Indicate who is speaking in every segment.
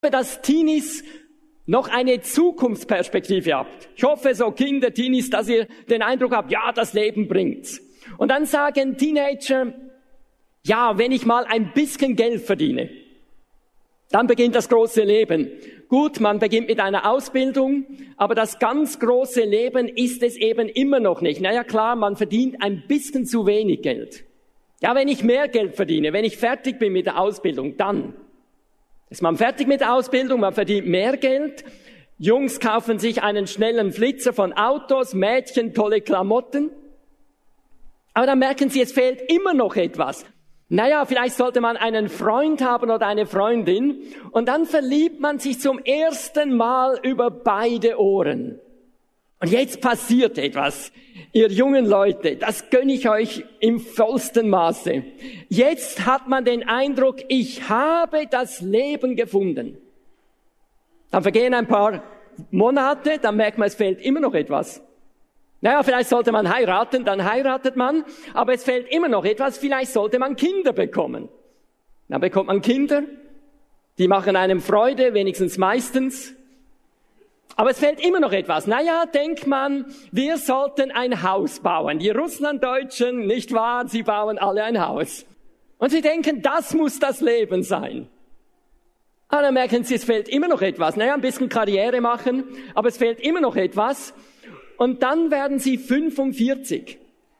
Speaker 1: dass Teenies noch eine Zukunftsperspektive habt. Ich hoffe, so Kinder, Teenies, dass ihr den Eindruck habt, ja, das Leben bringt's. Und dann sagen Teenager, ja, wenn ich mal ein bisschen Geld verdiene, dann beginnt das große Leben. Gut, man beginnt mit einer Ausbildung, aber das ganz große Leben ist es eben immer noch nicht. Naja, klar, man verdient ein bisschen zu wenig Geld. Ja, wenn ich mehr Geld verdiene, wenn ich fertig bin mit der Ausbildung, dann ist man fertig mit der Ausbildung, man verdient mehr Geld. Jungs kaufen sich einen schnellen Flitzer von Autos, Mädchen tolle Klamotten. Aber dann merken sie, es fehlt immer noch etwas. Naja, vielleicht sollte man einen Freund haben oder eine Freundin und dann verliebt man sich zum ersten Mal über beide Ohren. Und jetzt passiert etwas, ihr jungen Leute, das gönne ich euch im vollsten Maße. Jetzt hat man den Eindruck, ich habe das Leben gefunden. Dann vergehen ein paar Monate, dann merkt man, es fehlt immer noch etwas. Naja, vielleicht sollte man heiraten, dann heiratet man, aber es fehlt immer noch etwas, vielleicht sollte man Kinder bekommen. Dann bekommt man Kinder, die machen einem Freude, wenigstens meistens. Aber es fehlt immer noch etwas. Naja, denkt man, wir sollten ein Haus bauen. Die Russlanddeutschen, nicht wahr, sie bauen alle ein Haus. Und sie denken, das muss das Leben sein. Aber dann merken sie, es fehlt immer noch etwas. Naja, ein bisschen Karriere machen, aber es fehlt immer noch etwas. Und dann werden sie 45.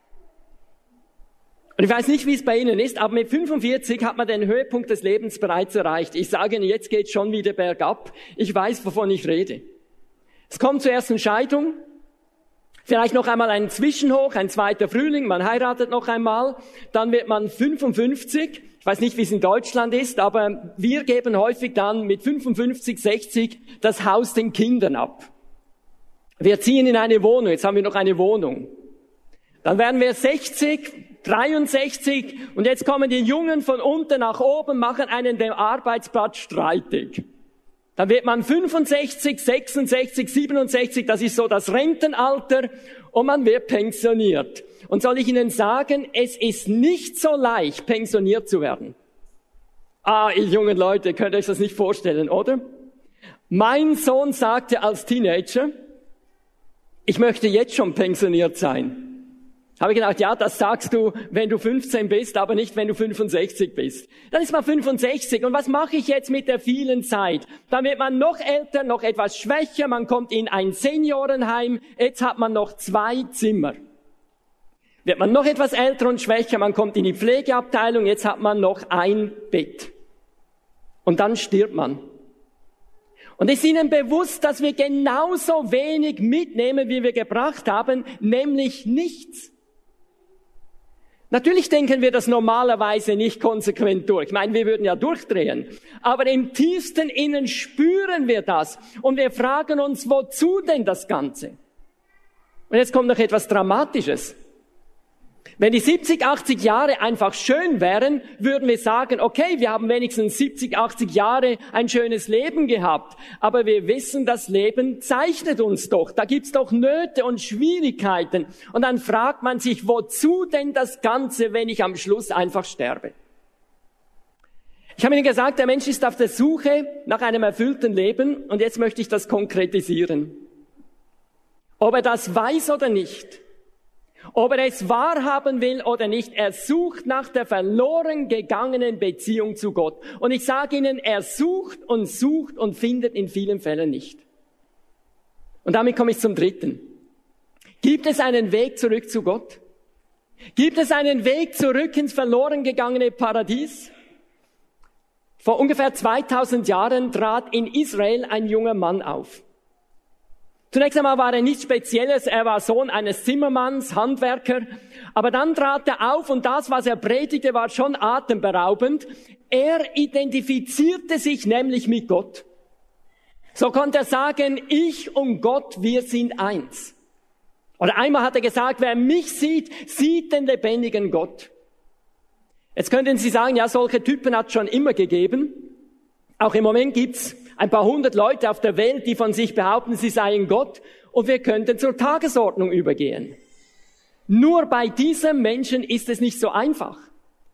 Speaker 1: Und ich weiß nicht, wie es bei Ihnen ist, aber mit 45 hat man den Höhepunkt des Lebens bereits erreicht. Ich sage Ihnen, jetzt geht schon wieder bergab. Ich weiß, wovon ich rede. Es kommt zur ersten Scheidung, vielleicht noch einmal ein Zwischenhoch, ein zweiter Frühling, man heiratet noch einmal, dann wird man 55. Ich weiß nicht, wie es in Deutschland ist, aber wir geben häufig dann mit 55, 60 das Haus den Kindern ab. Wir ziehen in eine Wohnung, jetzt haben wir noch eine Wohnung. Dann werden wir 60, 63 und jetzt kommen die Jungen von unten nach oben, machen einen den Arbeitsplatz streitig. Dann wird man 65, 66, 67, das ist so das Rentenalter und man wird pensioniert. Und soll ich Ihnen sagen, es ist nicht so leicht, pensioniert zu werden. Ihr jungen Leute, könnt ihr euch das nicht vorstellen, oder? Mein Sohn sagte als Teenager, ich möchte jetzt schon pensioniert sein. Habe ich gedacht, ja, das sagst du, wenn du 15 bist, aber nicht, wenn du 65 bist. Dann ist man 65. Und was mache ich jetzt mit der vielen Zeit? Dann wird man noch älter, noch etwas schwächer. Man kommt in ein Seniorenheim. Jetzt hat man noch 2 Zimmer. Wird man noch etwas älter und schwächer, man kommt in die Pflegeabteilung. Jetzt hat man noch ein Bett. Und dann stirbt man. Und ist Ihnen bewusst, dass wir genauso wenig mitnehmen, wie wir gebracht haben, nämlich nichts? Natürlich denken wir das normalerweise nicht konsequent durch. Ich meine, wir würden ja durchdrehen. Aber im tiefsten Innen spüren wir das. Und wir fragen uns, wozu denn das Ganze? Und jetzt kommt noch etwas Dramatisches. Wenn die 70, 80 Jahre einfach schön wären, würden wir sagen, okay, wir haben wenigstens 70, 80 Jahre ein schönes Leben gehabt. Aber wir wissen, das Leben zeichnet uns doch. Da gibt's doch Nöte und Schwierigkeiten. Und dann fragt man sich, wozu denn das Ganze, wenn ich am Schluss einfach sterbe? Ich habe Ihnen gesagt, der Mensch ist auf der Suche nach einem erfüllten Leben. Und jetzt möchte ich das konkretisieren. Ob er das weiß oder nicht, ob er es wahrhaben will oder nicht, er sucht nach der verloren gegangenen Beziehung zu Gott. Und ich sage Ihnen, er sucht und findet in vielen Fällen nicht. Und damit komme ich zum dritten. Gibt es einen Weg zurück zu Gott? Gibt es einen Weg zurück ins verloren gegangene Paradies? Vor ungefähr 2000 Jahren trat in Israel ein junger Mann auf. Zunächst einmal war er nichts Spezielles, er war Sohn eines Zimmermanns, Handwerker, aber dann trat er auf und das, was er predigte, war schon atemberaubend. Er identifizierte sich nämlich mit Gott. So konnte er sagen, ich und Gott, wir sind eins. Oder einmal hat er gesagt, wer mich sieht, sieht den lebendigen Gott. Jetzt könnten Sie sagen, ja, solche Typen hat es schon immer gegeben. Auch im Moment gibt's ein paar 100 Leute auf der Welt, die von sich behaupten, sie seien Gott, und wir könnten zur Tagesordnung übergehen. Nur bei diesem Menschen ist es nicht so einfach.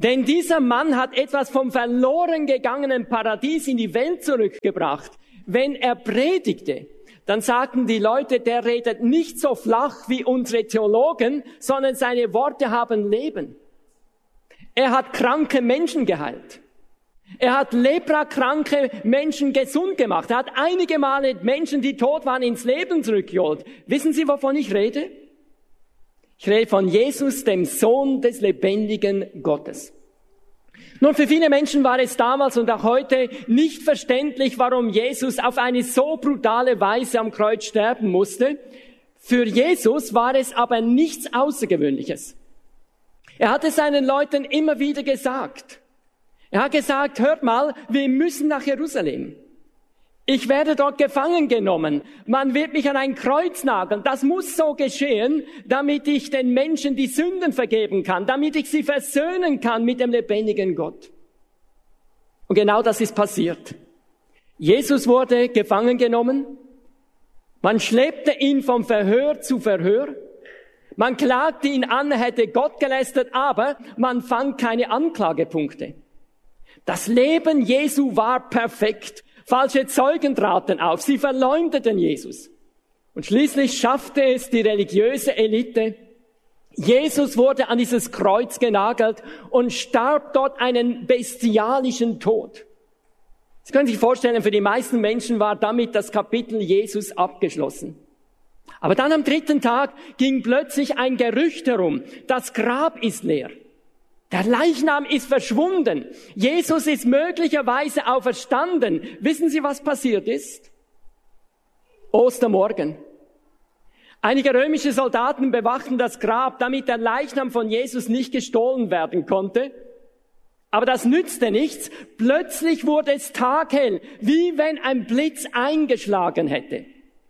Speaker 1: Denn dieser Mann hat etwas vom verloren gegangenen Paradies in die Welt zurückgebracht. Wenn er predigte, dann sagten die Leute, der redet nicht so flach wie unsere Theologen, sondern seine Worte haben Leben. Er hat kranke Menschen geheilt. Er hat leprakranke Menschen gesund gemacht. Er hat einige Male Menschen, die tot waren, ins Leben zurückgeholt. Wissen Sie, wovon ich rede? Ich rede von Jesus, dem Sohn des lebendigen Gottes. Nun, für viele Menschen war es damals und auch heute nicht verständlich, warum Jesus auf eine so brutale Weise am Kreuz sterben musste. Für Jesus war es aber nichts Außergewöhnliches. Er hat es seinen Leuten immer wieder gesagt. Er hat gesagt, hört mal, wir müssen nach Jerusalem. Ich werde dort gefangen genommen. Man wird mich an ein Kreuz nageln. Das muss so geschehen, damit ich den Menschen die Sünden vergeben kann, damit ich sie versöhnen kann mit dem lebendigen Gott. Und genau das ist passiert. Jesus wurde gefangen genommen. Man schleppte ihn vom Verhör zu Verhör. Man klagte ihn an, er hätte Gott gelästert, aber man fand keine Anklagepunkte. Das Leben Jesu war perfekt. Falsche Zeugen traten auf, sie verleumdeten Jesus. Und schließlich schaffte es die religiöse Elite. Jesus wurde an dieses Kreuz genagelt und starb dort einen bestialischen Tod. Sie können sich vorstellen, für die meisten Menschen war damit das Kapitel Jesus abgeschlossen. Aber dann am 3. Tag ging plötzlich ein Gerücht herum, das Grab ist leer. Der Leichnam ist verschwunden. Jesus ist möglicherweise auferstanden. Wissen Sie, was passiert ist? Ostermorgen. Einige römische Soldaten bewachten das Grab, damit der Leichnam von Jesus nicht gestohlen werden konnte. Aber das nützte nichts. Plötzlich wurde es taghell, wie wenn ein Blitz eingeschlagen hätte.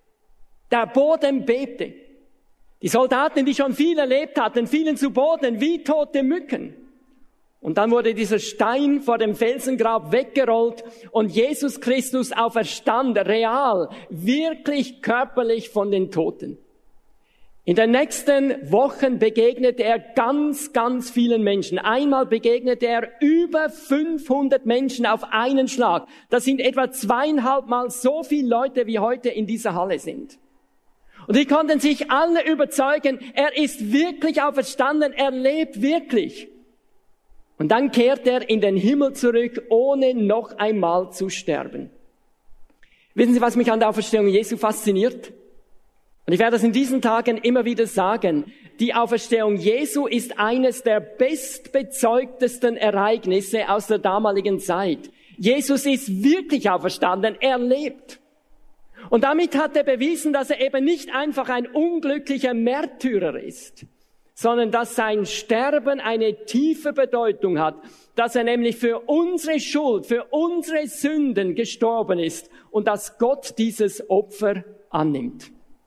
Speaker 1: Der Boden bebte. Die Soldaten, die schon viel erlebt hatten, fielen zu Boden wie tote Mücken. Und dann wurde dieser Stein vor dem Felsengrab weggerollt und Jesus Christus auferstand, real, wirklich körperlich von den Toten. In den nächsten Wochen begegnete er ganz, ganz vielen Menschen. Einmal begegnete er über 500 Menschen auf einen Schlag. Das sind etwa 2,5 Mal so viele Leute, wie heute in dieser Halle sind. Und die konnten sich alle überzeugen, er ist wirklich auferstanden, er lebt wirklich. Und dann kehrt er in den Himmel zurück, ohne noch einmal zu sterben. Wissen Sie, was mich an der Auferstehung Jesu fasziniert? Und ich werde das in diesen Tagen immer wieder sagen. Die Auferstehung Jesu ist eines der bestbezeugtesten Ereignisse aus der damaligen Zeit. Jesus ist wirklich auferstanden, er lebt. Und damit hat er bewiesen, dass er eben nicht einfach ein unglücklicher Märtyrer ist, sondern dass sein Sterben eine tiefe Bedeutung hat, dass er nämlich für unsere Schuld, für unsere Sünden gestorben ist und dass Gott dieses Opfer annimmt.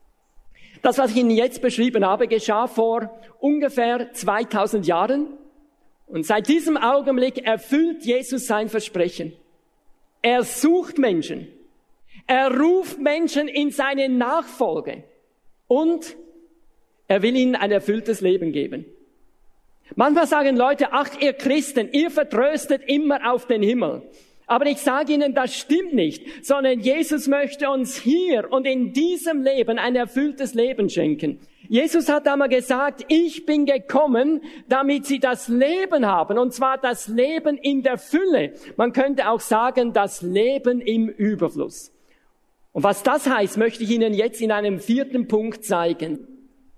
Speaker 1: Das, was ich Ihnen jetzt beschrieben habe, geschah vor ungefähr 2000 Jahren und seit diesem Augenblick erfüllt Jesus sein Versprechen. Er sucht Menschen, er ruft Menschen in seine Nachfolge und er will ihnen ein erfülltes Leben geben. Manchmal sagen Leute, ach ihr Christen, ihr vertröstet immer auf den Himmel. Aber ich sage Ihnen, das stimmt nicht, sondern Jesus möchte uns hier und in diesem Leben ein erfülltes Leben schenken. Jesus hat einmal gesagt, ich bin gekommen, damit Sie das Leben haben, und zwar das Leben in der Fülle. Man könnte auch sagen, das Leben im Überfluss. Und was das heißt, möchte ich Ihnen jetzt in einem 4. Punkt zeigen.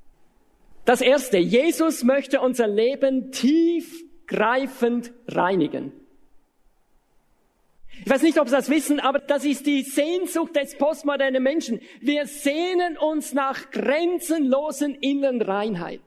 Speaker 1: Das Erste, Jesus möchte unser Leben tiefgreifend reinigen. Ich weiß nicht, ob Sie das wissen, aber das ist die Sehnsucht des postmodernen Menschen. Wir sehnen uns nach grenzenlosen inneren Reinheit.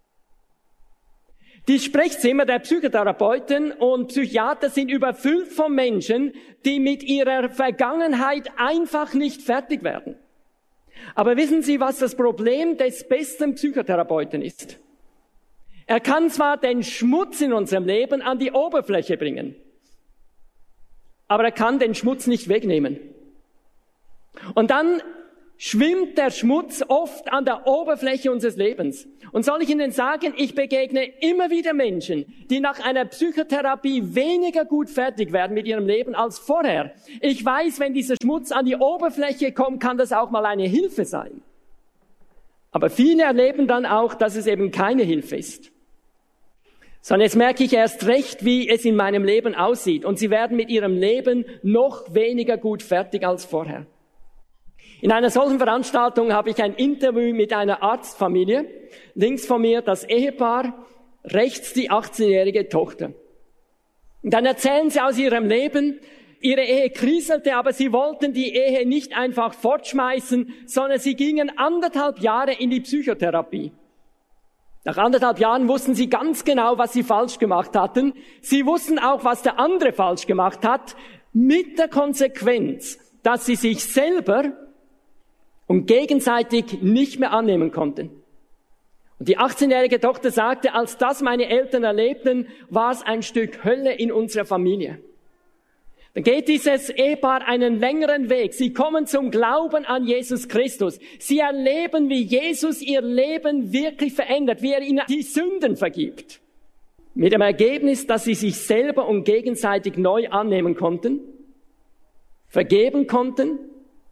Speaker 1: Die Sprechzimmer der Psychotherapeuten und Psychiater sind überfüllt von Menschen, die mit ihrer Vergangenheit einfach nicht fertig werden. Aber wissen Sie, was das Problem des besten Psychotherapeuten ist? Er kann zwar den Schmutz in unserem Leben an die Oberfläche bringen, aber er kann den Schmutz nicht wegnehmen. Und dann schwimmt der Schmutz oft an der Oberfläche unseres Lebens. Und soll ich Ihnen sagen, ich begegne immer wieder Menschen, die nach einer Psychotherapie weniger gut fertig werden mit ihrem Leben als vorher. Ich weiß, wenn dieser Schmutz an die Oberfläche kommt, kann das auch mal eine Hilfe sein. Aber viele erleben dann auch, dass es eben keine Hilfe ist. Sondern jetzt merke ich erst recht, wie es in meinem Leben aussieht. Und sie werden mit ihrem Leben noch weniger gut fertig als vorher. In einer solchen Veranstaltung habe ich ein Interview mit einer Arztfamilie. Links von mir das Ehepaar, rechts die 18-jährige Tochter. Und dann erzählen sie aus ihrem Leben, ihre Ehe kriselte, aber sie wollten die Ehe nicht einfach fortschmeißen, sondern sie gingen 1,5 Jahre in die Psychotherapie. Nach 1,5 Jahren wussten sie ganz genau, was sie falsch gemacht hatten. Sie wussten auch, was der andere falsch gemacht hat, mit der Konsequenz, dass sie sich selber und gegenseitig nicht mehr annehmen konnten. Und die 18-jährige Tochter sagte, als das meine Eltern erlebten, war es ein Stück Hölle in unserer Familie. Dann geht dieses Ehepaar einen längeren Weg. Sie kommen zum Glauben an Jesus Christus. Sie erleben, wie Jesus ihr Leben wirklich verändert, wie er ihnen die Sünden vergibt. Mit dem Ergebnis, dass sie sich selber und gegenseitig neu annehmen konnten, vergeben konnten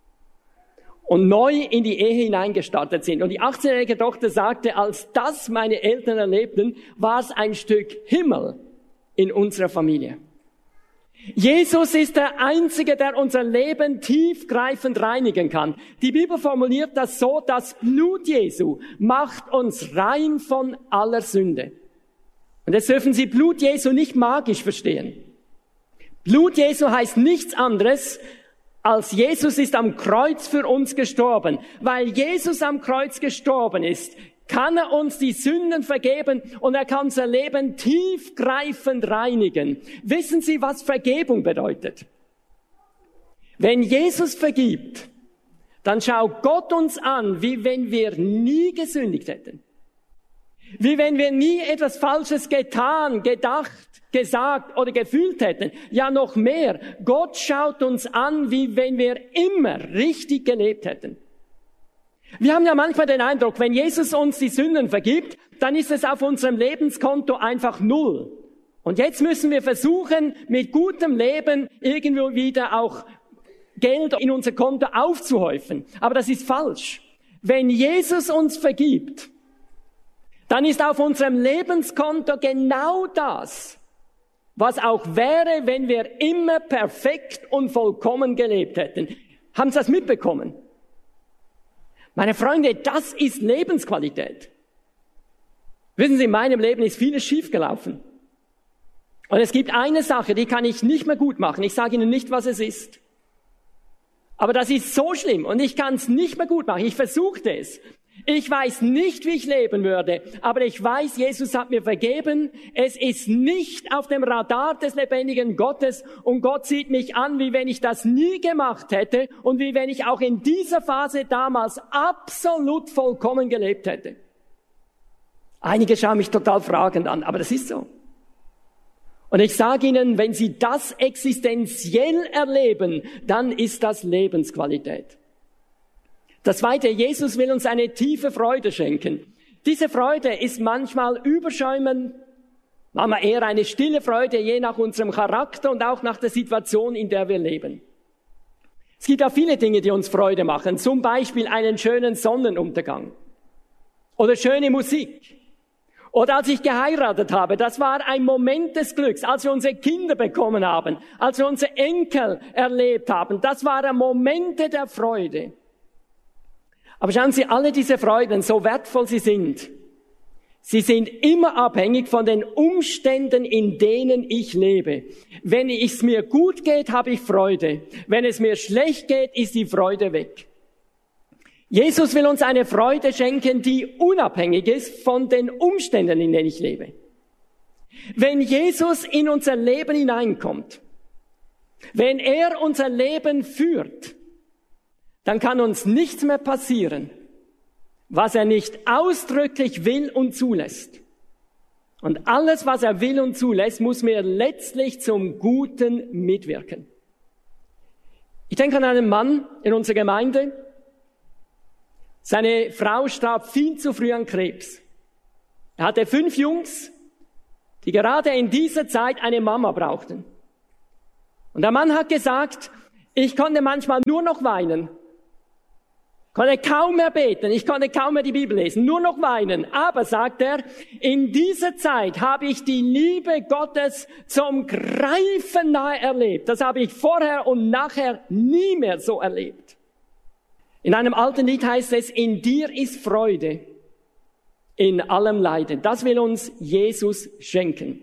Speaker 1: und neu in die Ehe hineingestartet sind. Und die 18-jährige Tochter sagte, als das meine Eltern erlebten, war es ein Stück Himmel in unserer Familie. Jesus ist der Einzige, der unser Leben tiefgreifend reinigen kann. Die Bibel formuliert das so, das Blut Jesu macht uns rein von aller Sünde. Und jetzt dürfen Sie Blut Jesu nicht magisch verstehen. Blut Jesu heißt nichts anderes, als Jesus ist am Kreuz für uns gestorben. Weil Jesus am Kreuz gestorben ist, kann er uns die Sünden vergeben und er kann unser Leben tiefgreifend reinigen. Wissen Sie, was Vergebung bedeutet? Wenn Jesus vergibt, dann schaut Gott uns an, wie wenn wir nie gesündigt hätten. Wie wenn wir nie etwas Falsches getan, gedacht, gesagt oder gefühlt hätten. Ja, noch mehr. Gott schaut uns an, wie wenn wir immer richtig gelebt hätten. Wir haben ja manchmal den Eindruck, wenn Jesus uns die Sünden vergibt, dann ist es auf unserem Lebenskonto einfach 0. Und jetzt müssen wir versuchen, mit gutem Leben irgendwo wieder auch Geld in unser Konto aufzuhäufen. Aber das ist falsch. Wenn Jesus uns vergibt, dann ist auf unserem Lebenskonto genau das, was auch wäre, wenn wir immer perfekt und vollkommen gelebt hätten. Haben Sie das mitbekommen? Meine Freunde, das ist Lebensqualität. Wissen Sie, in meinem Leben ist vieles schiefgelaufen. Und es gibt eine Sache, die kann ich nicht mehr gut machen. Ich sage Ihnen nicht, was es ist. Aber das ist so schlimm und ich kann es nicht mehr gut machen. Ich versuchte es. Ich weiß nicht, wie ich leben würde, aber ich weiß, Jesus hat mir vergeben. Es ist nicht auf dem Radar des lebendigen Gottes und Gott sieht mich an, wie wenn ich das nie gemacht hätte und wie wenn ich auch in dieser Phase damals absolut vollkommen gelebt hätte. Einige schauen mich total fragend an, aber das ist so. Und ich sage Ihnen, wenn Sie das existenziell erleben, dann ist das Lebensqualität. Das Zweite, Jesus will uns eine tiefe Freude schenken. Diese Freude ist manchmal überschäumend, manchmal eher eine stille Freude, je nach unserem Charakter und auch nach der Situation, in der wir leben. Es gibt auch viele Dinge, die uns Freude machen, zum Beispiel einen schönen Sonnenuntergang oder schöne Musik. Oder als ich geheiratet habe, das war ein Moment des Glücks, als wir unsere Kinder bekommen haben, als wir unsere Enkel erlebt haben, das waren Momente der Freude. Aber schauen Sie, alle diese Freuden, so wertvoll sie sind immer abhängig von den Umständen, in denen ich lebe. Wenn es mir gut geht, habe ich Freude. Wenn es mir schlecht geht, ist die Freude weg. Jesus will uns eine Freude schenken, die unabhängig ist von den Umständen, in denen ich lebe. Wenn Jesus in unser Leben hineinkommt, wenn er unser Leben führt, dann kann uns nichts mehr passieren, was er nicht ausdrücklich will und zulässt. Und alles, was er will und zulässt, muss mir letztlich zum Guten mitwirken. Ich denke an einen Mann in unserer Gemeinde, Seine Frau starb viel zu früh an Krebs. Er hatte 5 Jungs, die gerade in dieser Zeit eine Mama brauchten. Und der Mann hat gesagt, ich konnte manchmal nur noch weinen, konnte kaum mehr beten, ich konnte kaum mehr die Bibel lesen, nur noch weinen. Aber, sagt er, in dieser Zeit habe ich die Liebe Gottes zum Greifen nahe erlebt. Das habe ich vorher und nachher nie mehr so erlebt. In einem alten Lied heißt es, in dir ist Freude, in allem Leiden. Das will uns Jesus schenken.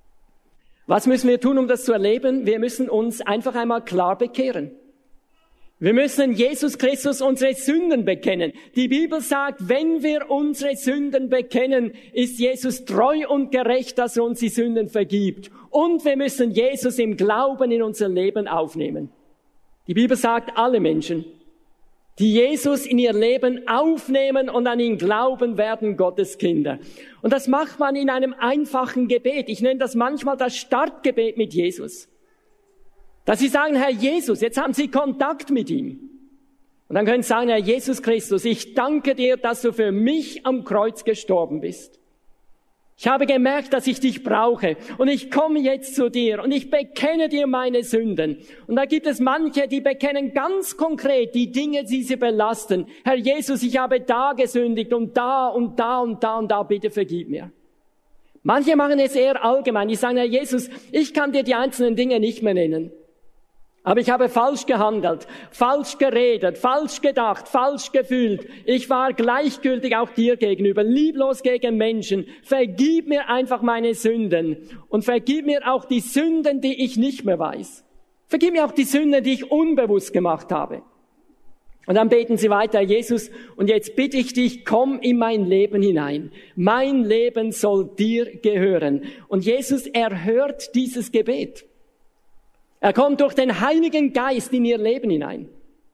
Speaker 1: Was müssen wir tun, um das zu erleben? Wir müssen uns einfach einmal klar bekehren. Wir müssen Jesus Christus unsere Sünden bekennen. Die Bibel sagt, wenn wir unsere Sünden bekennen, ist Jesus treu und gerecht, dass er uns die Sünden vergibt. Und wir müssen Jesus im Glauben in unser Leben aufnehmen. Die Bibel sagt, alle Menschen, die Jesus in ihr Leben aufnehmen und an ihn glauben, werden Gottes Kinder. Und das macht man in einem einfachen Gebet. Ich nenne das manchmal das Startgebet mit Jesus. Dass Sie sagen, Herr Jesus, jetzt haben Sie Kontakt mit ihm. Und dann können Sie sagen, Herr Jesus Christus, ich danke dir, dass du für mich am Kreuz gestorben bist. Ich habe gemerkt, dass ich dich brauche und ich komme jetzt zu dir und ich bekenne dir meine Sünden. Und da gibt es manche, die bekennen ganz konkret die Dinge, die sie belasten. Herr Jesus, ich habe da gesündigt und da und da und da und da, bitte vergib mir. Manche machen es eher allgemein. Die sagen, Herr Jesus, ich kann dir die einzelnen Dinge nicht mehr nennen. Aber ich habe falsch gehandelt, falsch geredet, falsch gedacht, falsch gefühlt. Ich war gleichgültig auch dir gegenüber, lieblos gegen Menschen. Vergib mir einfach meine Sünden und vergib mir auch die Sünden, die ich nicht mehr weiß. Vergib mir auch die Sünden, die ich unbewusst gemacht habe. Und dann beten sie weiter, Jesus, und jetzt bitte ich dich, komm in mein Leben hinein. Mein Leben soll dir gehören. Und Jesus erhört dieses Gebet. Er kommt durch den Heiligen Geist in ihr Leben hinein.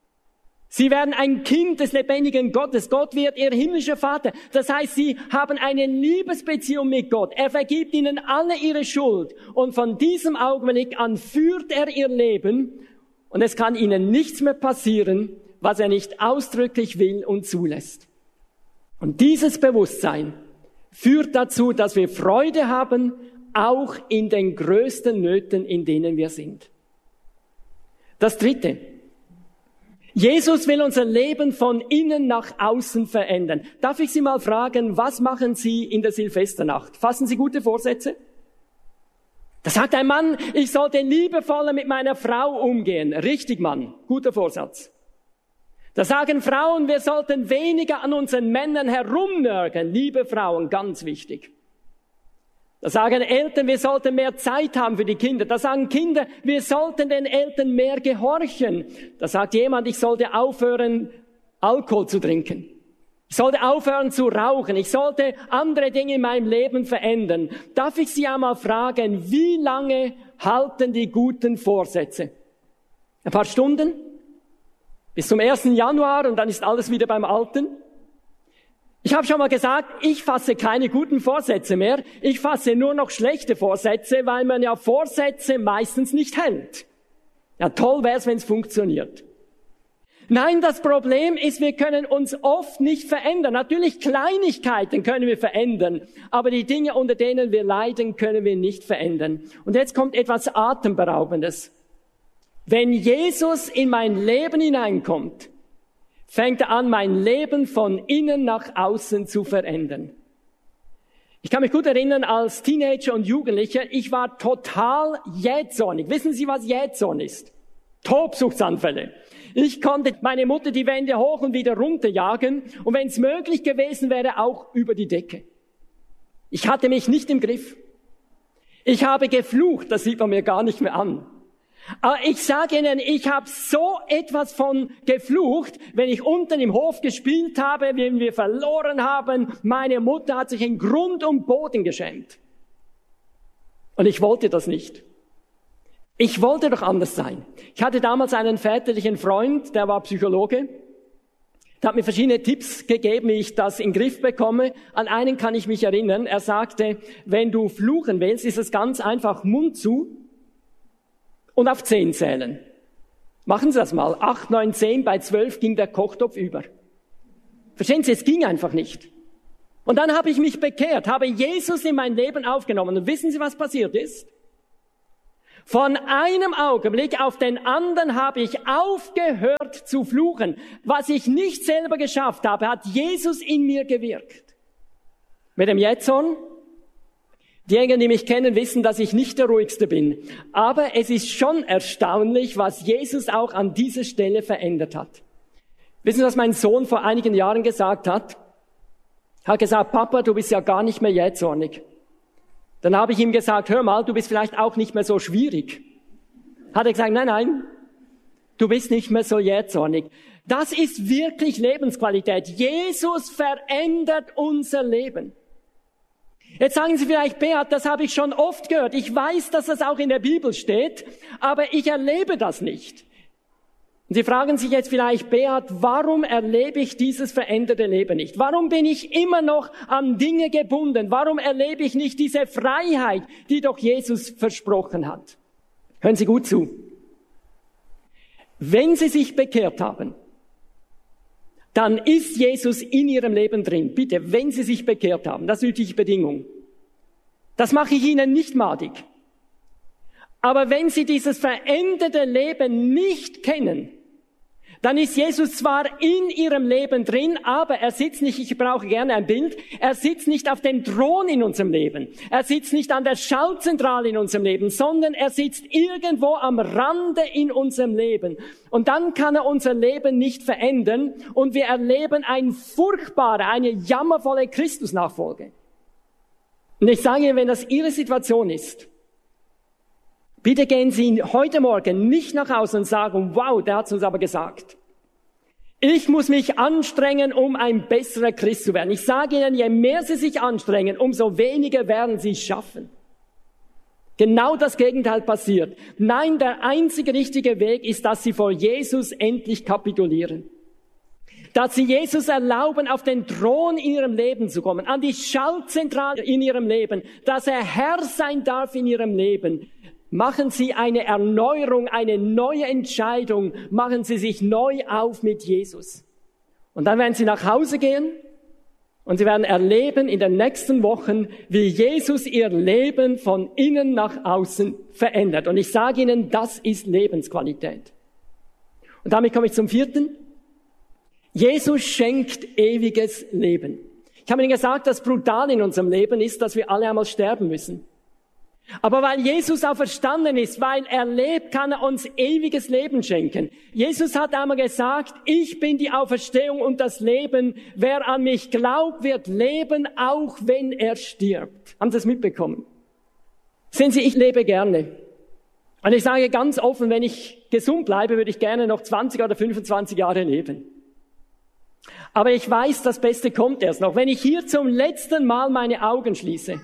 Speaker 1: Sie werden ein Kind des lebendigen Gottes. Gott wird ihr himmlischer Vater. Das heißt, sie haben eine Liebesbeziehung mit Gott. Er vergibt ihnen alle ihre Schuld. Und von diesem Augenblick an führt er ihr Leben. Und es kann ihnen nichts mehr passieren, was er nicht ausdrücklich will und zulässt. Und dieses Bewusstsein führt dazu, dass wir Freude haben, auch in den größten Nöten, in denen wir sind. Das Dritte. Jesus will unser Leben von innen nach außen verändern. Darf ich Sie mal fragen, was machen Sie in der Silvesternacht? Fassen Sie gute Vorsätze? Da sagt ein Mann, ich sollte liebevoller mit meiner Frau umgehen. Richtig, Mann. Guter Vorsatz. Da sagen Frauen, wir sollten weniger an unseren Männern herumnörgeln. Liebe Frauen, ganz wichtig. Da sagen Eltern, wir sollten mehr Zeit haben für die Kinder. Da sagen Kinder, wir sollten den Eltern mehr gehorchen. Da sagt jemand, ich sollte aufhören, Alkohol zu trinken. Ich sollte aufhören zu rauchen. Ich sollte andere Dinge in meinem Leben verändern. Darf ich Sie einmal fragen, wie lange halten die guten Vorsätze? Ein paar Stunden? Bis zum 1. Januar und dann ist alles wieder beim Alten? Ich habe schon mal gesagt, ich fasse keine guten Vorsätze mehr. Ich fasse nur noch schlechte Vorsätze, weil man ja Vorsätze meistens nicht hält. Ja, toll wäre es, wenn es funktioniert. Nein, das Problem ist, wir können uns oft nicht verändern. Natürlich Kleinigkeiten können wir verändern, aber die Dinge, unter denen wir leiden, können wir nicht verändern. Und jetzt kommt etwas Atemberaubendes. Wenn Jesus in mein Leben hineinkommt, fängt er an, mein Leben von innen nach außen zu verändern. Ich kann mich gut erinnern, als Teenager und Jugendlicher, ich war total jähzornig. Wissen Sie, was Jähzorn ist? Tobsuchtsanfälle. Ich konnte meine Mutter die Wände hoch und wieder runterjagen und wenn es möglich gewesen wäre, auch über die Decke. Ich hatte mich nicht im Griff. Ich habe geflucht, das sieht man mir gar nicht mehr an. Aber ich sage Ihnen, ich habe so etwas von geflucht, wenn ich unten im Hof gespielt habe, wenn wir verloren haben. Meine Mutter hat sich in Grund und Boden geschämt. Und ich wollte das nicht. Ich wollte doch anders sein. Ich hatte damals einen väterlichen Freund, der war Psychologe. Der hat mir verschiedene Tipps gegeben, wie ich das in den Griff bekomme. An einen kann ich mich erinnern. Er sagte, wenn du fluchen willst, ist es ganz einfach, Mund zu und auf 10 zählen. Machen Sie das mal. 8, 9, 10, bei 12 ging der Kochtopf über. Verstehen Sie, es ging einfach nicht. Und dann habe ich mich bekehrt, habe Jesus in mein Leben aufgenommen. Und wissen Sie, was passiert ist? Von einem Augenblick auf den anderen habe ich aufgehört zu fluchen. Was ich nicht selber geschafft habe, hat Jesus in mir gewirkt. Mit dem Jetson? Diejenigen, die mich kennen, wissen, dass ich nicht der ruhigste bin. Aber es ist schon erstaunlich, was Jesus auch an dieser Stelle verändert hat. Wissen Sie, was mein Sohn vor einigen Jahren gesagt hat? Er hat gesagt, Papa, du bist ja gar nicht mehr jähzornig. Dann habe ich ihm gesagt, hör mal, du bist vielleicht auch nicht mehr so schwierig. Hat er gesagt, nein, du bist nicht mehr so jähzornig. Das ist wirklich Lebensqualität. Jesus verändert unser Leben. Jetzt sagen Sie vielleicht, Beat, das habe ich schon oft gehört. Ich weiß, dass das auch in der Bibel steht, aber ich erlebe das nicht. Und Sie fragen sich jetzt vielleicht, Beat, warum erlebe ich dieses veränderte Leben nicht? Warum bin ich immer noch an Dinge gebunden? Warum erlebe ich nicht diese Freiheit, die doch Jesus versprochen hat? Hören Sie gut zu. Wenn Sie sich bekehrt haben, dann ist Jesus in Ihrem Leben drin. Bitte, wenn Sie sich bekehrt haben, das ist die Bedingung. Das mache ich Ihnen nicht madig. Aber wenn Sie dieses veränderte Leben nicht kennen, dann ist Jesus zwar in Ihrem Leben drin, aber er sitzt nicht, ich brauche gerne ein Bild, er sitzt nicht auf dem Thron in unserem Leben. Er sitzt nicht an der Schaltzentrale in unserem Leben, sondern er sitzt irgendwo am Rande in unserem Leben. Und dann kann er unser Leben nicht verändern und wir erleben eine jammervolle Christusnachfolge. Und ich sage Ihnen, wenn das Ihre Situation ist, bitte gehen Sie heute Morgen nicht nach Hause und sagen, wow, der hat es uns aber gesagt. Ich muss mich anstrengen, um ein besserer Christ zu werden. Ich sage Ihnen, je mehr Sie sich anstrengen, umso weniger werden Sie es schaffen. Genau das Gegenteil passiert. Nein, der einzige richtige Weg ist, dass Sie vor Jesus endlich kapitulieren. Dass Sie Jesus erlauben, auf den Thron in Ihrem Leben zu kommen, an die Schaltzentrale in Ihrem Leben, dass er Herr sein darf in Ihrem Leben. Machen Sie eine Erneuerung, eine neue Entscheidung, machen Sie sich neu auf mit Jesus. Und dann werden Sie nach Hause gehen und Sie werden erleben in den nächsten Wochen, wie Jesus Ihr Leben von innen nach außen verändert. Und ich sage Ihnen, das ist Lebensqualität. Und damit komme ich zum 4. Jesus schenkt ewiges Leben. Ich habe Ihnen gesagt, das Brutale in unserem Leben ist, dass wir alle einmal sterben müssen. Aber weil Jesus auferstanden ist, weil er lebt, kann er uns ewiges Leben schenken. Jesus hat einmal gesagt, ich bin die Auferstehung und das Leben. Wer an mich glaubt, wird leben, auch wenn er stirbt. Haben Sie das mitbekommen? Sehen Sie, ich lebe gerne. Und ich sage ganz offen, wenn ich gesund bleibe, würde ich gerne noch 20 oder 25 Jahre leben. Aber ich weiß, das Beste kommt erst noch. Wenn ich hier zum letzten Mal meine Augen schließe,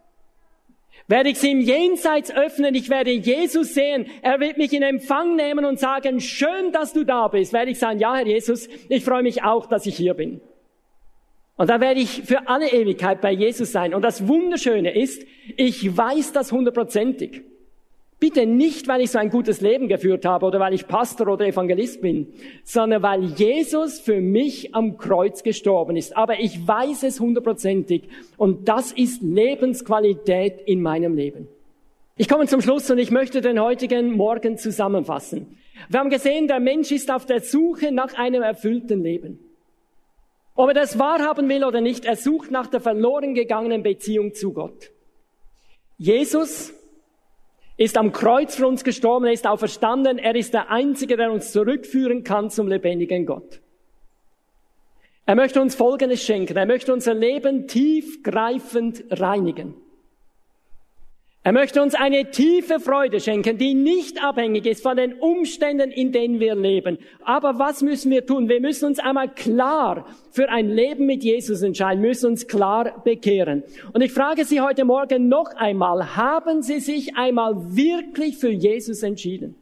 Speaker 1: werde ich sie im Jenseits öffnen, ich werde Jesus sehen, er wird mich in Empfang nehmen und sagen, schön, dass du da bist. Werde ich sagen, ja, Herr Jesus, ich freue mich auch, dass ich hier bin. Und dann werde ich für alle Ewigkeit bei Jesus sein. Und das Wunderschöne ist, ich weiß das 100%ig. Bitte nicht, weil ich so ein gutes Leben geführt habe oder weil ich Pastor oder Evangelist bin, sondern weil Jesus für mich am Kreuz gestorben ist. Aber ich weiß es 100%ig und das ist Lebensqualität in meinem Leben. Ich komme zum Schluss und ich möchte den heutigen Morgen zusammenfassen. Wir haben gesehen, der Mensch ist auf der Suche nach einem erfüllten Leben. Ob er das wahrhaben will oder nicht, er sucht nach der verloren gegangenen Beziehung zu Gott. Jesus ist am Kreuz für uns gestorben, er ist auferstanden, er ist der Einzige, der uns zurückführen kann zum lebendigen Gott. Er möchte uns Folgendes schenken, er möchte unser Leben tiefgreifend reinigen. Er möchte uns eine tiefe Freude schenken, die nicht abhängig ist von den Umständen, in denen wir leben. Aber was müssen wir tun? Wir müssen uns einmal klar für ein Leben mit Jesus entscheiden, müssen uns klar bekehren. Und ich frage Sie heute Morgen noch einmal, haben Sie sich einmal wirklich für Jesus entschieden?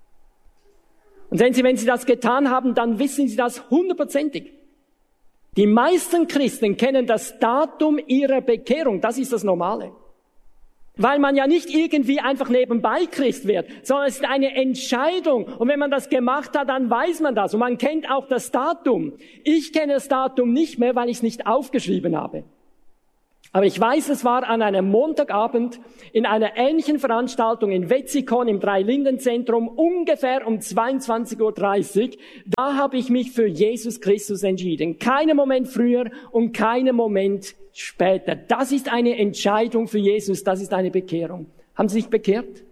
Speaker 1: Und wenn Sie das getan haben, dann wissen Sie das 100%ig. Die meisten Christen kennen das Datum ihrer Bekehrung, das ist das Normale. Weil man ja nicht irgendwie einfach nebenbei Christ wird, sondern es ist eine Entscheidung. Und wenn man das gemacht hat, dann weiß man das. Und man kennt auch das Datum. Ich kenne das Datum nicht mehr, weil ich es nicht aufgeschrieben habe. Aber ich weiß, es war an einem Montagabend in einer ähnlichen Veranstaltung in Wetzikon im Drei-Linden-Zentrum, ungefähr um 22:30 Uhr. Da habe ich mich für Jesus Christus entschieden. Keinen Moment früher und keinen Moment später. Das ist eine Entscheidung für Jesus, das ist eine Bekehrung. Haben Sie sich bekehrt?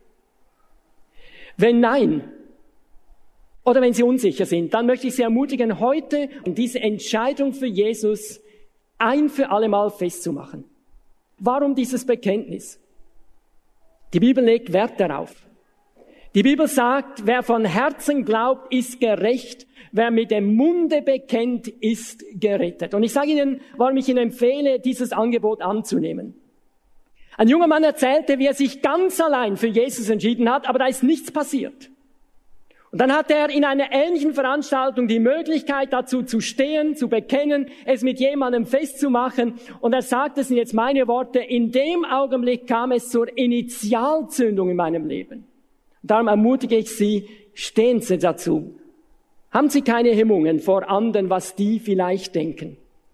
Speaker 1: Wenn nein, oder wenn Sie unsicher sind, dann möchte ich Sie ermutigen, heute diese Entscheidung für Jesus ein für alle Mal festzumachen. Warum dieses Bekenntnis? Die Bibel legt Wert darauf. Die Bibel sagt, wer von Herzen glaubt, ist gerecht. Wer mit dem Munde bekennt, ist gerettet. Und ich sage Ihnen, warum ich Ihnen empfehle, dieses Angebot anzunehmen. Ein junger Mann erzählte, wie er sich ganz allein für Jesus entschieden hat, aber da ist nichts passiert. Und dann hatte er in einer ähnlichen Veranstaltung die Möglichkeit dazu zu stehen, zu bekennen, es mit jemandem festzumachen. Und er sagte, das sind jetzt meine Worte, in dem Augenblick kam es zur Initialzündung in meinem Leben. Und darum ermutige ich Sie, stehen Sie dazu. Haben Sie keine Hemmungen vor anderen, was die vielleicht denken.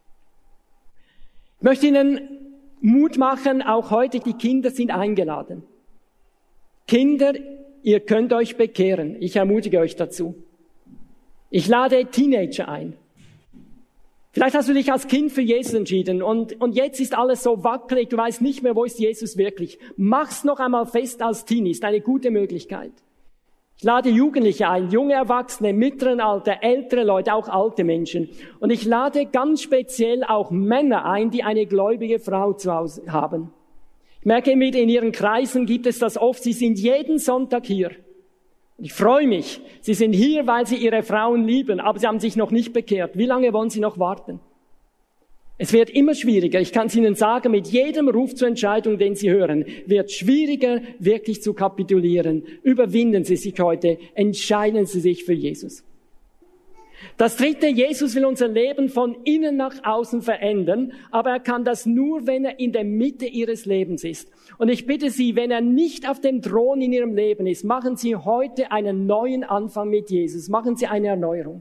Speaker 1: Ich möchte Ihnen Mut machen, auch heute, die Kinder sind eingeladen. Kinder, ihr könnt euch bekehren. Ich ermutige euch dazu. Ich lade Teenager ein. Vielleicht hast du dich als Kind für Jesus entschieden und jetzt ist alles so wackelig, du weißt nicht mehr, wo ist Jesus wirklich. Mach's noch einmal fest als Teenie, ist eine gute Möglichkeit. Ich lade Jugendliche ein, junge Erwachsene, mittleren Alter, ältere Leute, auch alte Menschen. Und ich lade ganz speziell auch Männer ein, die eine gläubige Frau zu Hause haben. Ich merke immer, in ihren Kreisen gibt es das oft, sie sind jeden Sonntag hier. Ich freue mich, sie sind hier, weil sie ihre Frauen lieben, aber sie haben sich noch nicht bekehrt. Wie lange wollen sie noch warten? Es wird immer schwieriger. Ich kann es Ihnen sagen, mit jedem Ruf zur Entscheidung, den Sie hören, wird schwieriger, wirklich zu kapitulieren. Überwinden Sie sich heute, entscheiden Sie sich für Jesus. Das Dritte, Jesus will unser Leben von innen nach außen verändern, aber er kann das nur, wenn er in der Mitte Ihres Lebens ist. Und ich bitte Sie, wenn er nicht auf dem Thron in Ihrem Leben ist, machen Sie heute einen neuen Anfang mit Jesus. Machen Sie eine Erneuerung.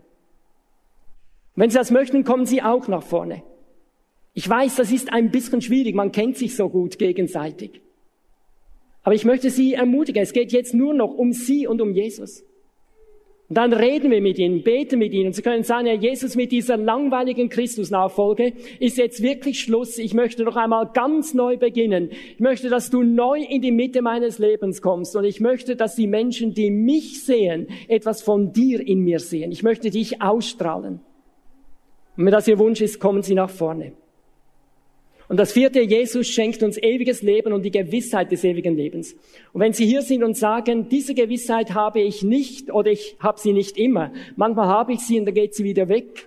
Speaker 1: Wenn Sie das möchten, kommen Sie auch nach vorne. Ich weiß, das ist ein bisschen schwierig, man kennt sich so gut gegenseitig. Aber ich möchte Sie ermutigen, es geht jetzt nur noch um Sie und um Jesus. Und dann reden wir mit Ihnen, beten mit Ihnen. Sie können sagen, Herr Jesus, mit dieser langweiligen Christusnachfolge ist jetzt wirklich Schluss. Ich möchte noch einmal ganz neu beginnen. Ich möchte, dass du neu in die Mitte meines Lebens kommst. Und ich möchte, dass die Menschen, die mich sehen, etwas von dir in mir sehen. Ich möchte dich ausstrahlen. Und wenn das Ihr Wunsch ist, kommen Sie nach vorne. Und das vierte, Jesus schenkt uns ewiges Leben und die Gewissheit des ewigen Lebens. Und wenn Sie hier sind und sagen, diese Gewissheit habe ich nicht oder ich habe sie nicht immer, manchmal habe ich sie und dann geht sie wieder weg,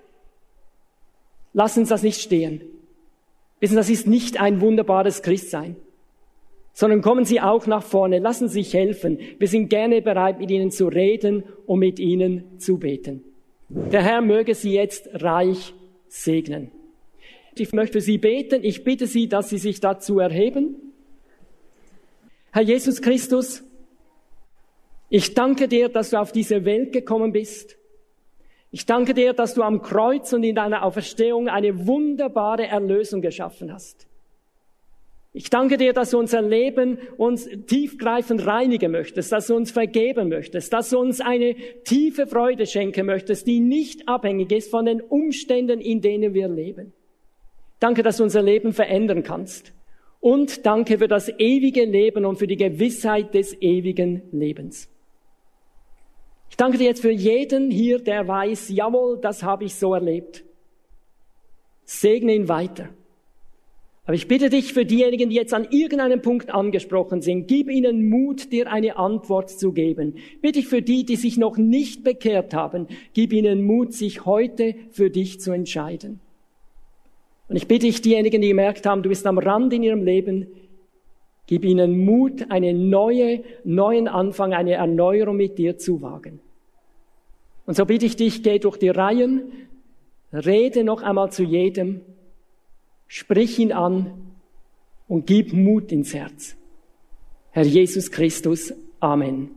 Speaker 1: lassen Sie das nicht stehen. Wissen, das ist nicht ein wunderbares Christsein, sondern kommen Sie auch nach vorne, lassen Sie sich helfen. Wir sind gerne bereit, mit Ihnen zu reden und mit Ihnen zu beten. Der Herr möge Sie jetzt reich segnen. Ich möchte für Sie beten. Ich bitte Sie, dass Sie sich dazu erheben. Herr Jesus Christus, ich danke dir, dass du auf diese Welt gekommen bist. Ich danke dir, dass du am Kreuz und in deiner Auferstehung eine wunderbare Erlösung geschaffen hast. Ich danke dir, dass du unser Leben uns tiefgreifend reinigen möchtest, dass du uns vergeben möchtest, dass du uns eine tiefe Freude schenken möchtest, die nicht abhängig ist von den Umständen, in denen wir leben. Danke, dass du unser Leben verändern kannst. Und danke für das ewige Leben und für die Gewissheit des ewigen Lebens. Ich danke dir jetzt für jeden hier, der weiß, jawohl, das habe ich so erlebt. Segne ihn weiter. Aber ich bitte dich für diejenigen, die jetzt an irgendeinem Punkt angesprochen sind, gib ihnen Mut, dir eine Antwort zu geben. Bitte ich für die, die sich noch nicht bekehrt haben, gib ihnen Mut, sich heute für dich zu entscheiden. Und ich bitte dich, diejenigen, die gemerkt haben, du bist am Rand in ihrem Leben, gib ihnen Mut, einen neuen Anfang, eine Erneuerung mit dir zu wagen. Und so bitte ich dich, geh durch die Reihen, rede noch einmal zu jedem, sprich ihn an und gib Mut ins Herz. Herr Jesus Christus. Amen.